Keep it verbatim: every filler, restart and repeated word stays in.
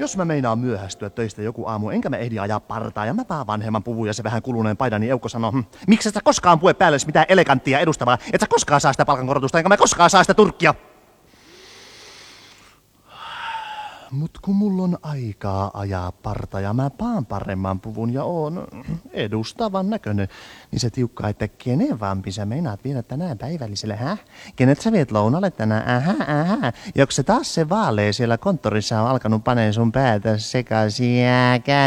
Jos mä meinaan myöhästyä töistä joku aamu, enkä mä ehdi ajaa partaa ja mä vaan vanhemman puvun ja se vähän kuluneen paidan, niin Eukko sanoo, hm, miksi sä koskaan pue päälle mitään eleganttia edustavaa, et sä koskaan saa sitä palkankorotusta, enkä mä koskaan saa sitä turkkia. Mut kun mulla on aikaa ajaa parta ja mä paan paremman puvun ja oon edustavan näköinen, niin se tiukkaa, että kenen vampi sä meinaat viedä tänään päivälliselle, hä? Kenet sä viet lounalle tänään, ähä, ähä? Joks se taas se vaalee siellä konttorissa on alkanut paneen sun päätä sekaisin, jääkä